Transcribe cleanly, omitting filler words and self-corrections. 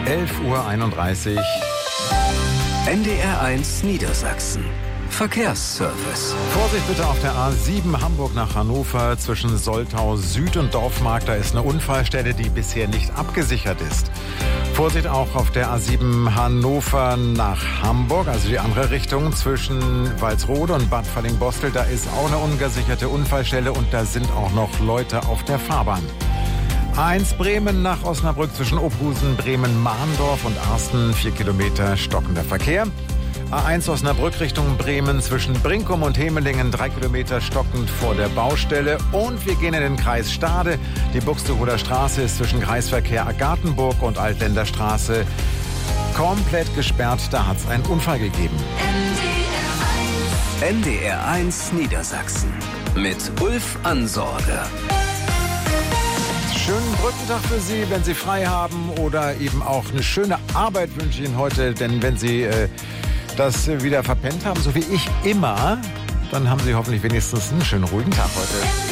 11:31 Uhr. NDR1 Niedersachsen. Verkehrsservice. Vorsicht bitte auf der A7 Hamburg nach Hannover zwischen Soltau Süd und Dorfmark. Da ist eine Unfallstelle, die bisher nicht abgesichert ist. Vorsicht auch auf der A7 Hannover nach Hamburg, also die andere Richtung zwischen Walsrode und Bad Fallingbostel. Da ist auch eine ungesicherte Unfallstelle und da sind auch noch Leute auf der Fahrbahn. A1 Bremen nach Osnabrück zwischen Oberhausen, Bremen-Mahndorf und Arsten, 4 Kilometer stockender Verkehr. A1 Osnabrück Richtung Bremen zwischen Brinkum und Hemelingen, 3 Kilometer stockend vor der Baustelle. Und wir gehen in den Kreis Stade. Die Buxtehuder Straße ist zwischen Kreisverkehr Agathenburg und Altländer Straße komplett gesperrt. Da hat es einen Unfall gegeben. NDR1 Niedersachsen mit Ulf Ansorge. Schönen Brückentag für Sie, wenn Sie frei haben oder eben auch eine schöne Arbeit wünsche ich Ihnen heute. Denn wenn Sie das wieder verpennt haben, so wie ich immer, dann haben Sie hoffentlich wenigstens einen schönen ruhigen Tag heute.